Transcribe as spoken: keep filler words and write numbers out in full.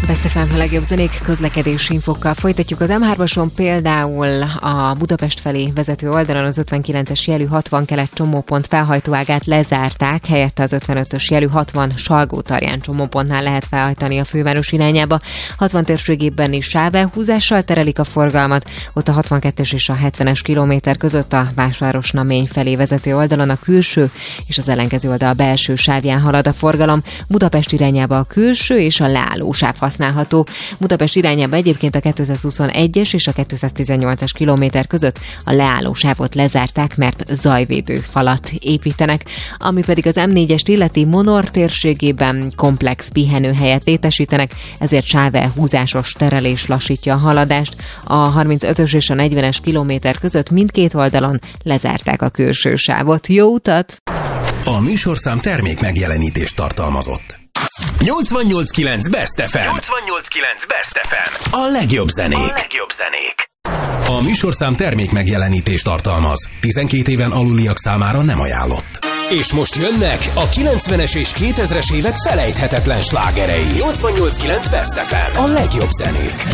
Best ef em a legjobb zenék közlekedési infokkal folytatjuk. Az em hármason például a Budapest felé vezető oldalon az ötvenkilences jelű hatvan kelet csomópont felhajtóágát lezárták, helyette az ötvenötös jelű hatvan Salgótarján csomópontnál lehet felhajtani a főváros irányába. hatvan térségében is sávelhúzással terelik a forgalmat, ott a hatvankettes és a hetvenes kilométer között a Vásárosnamény felé vezető oldalon a külső és az ellenkező oldal belső sávján halad a forgalom. Budapest irányába a külső és a leálló sáv használható. Budapest irányába egyébként a kétszázhuszonegyes és a kétszáztizennyolcas kilométer között a leálló sávot lezárták, mert zajvédő falat építenek. Ami pedig az em négyest illeti, Monor térségében komplex pihenőhelyet létesítenek, ezért sávelhúzásos terelés lassítja a haladást. A harmincötös és a negyvenes kilométer között mindkét oldalon lezárták a külső sávot. Jó utat! A műsorszám termék megjelenítést tartalmazott. nyolcvannyolc kilenc Best ef em. nyolcvannyolc kilenc Best ef em. A legjobb zenék. A legjobb zenék. A műsorszám termék megjelenítést tartalmaz. tizenkét éven aluliak számára nem ajánlott. És most jönnek a kilencvenes és kétezres évek felejthetetlen slágerei. nyolcvannyolc kilenc Best ef em. A legjobb zenék.